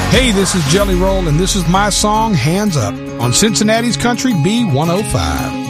Hey, this is Jelly Roll, and this is my song, Hands Up, on Cincinnati's Country B105.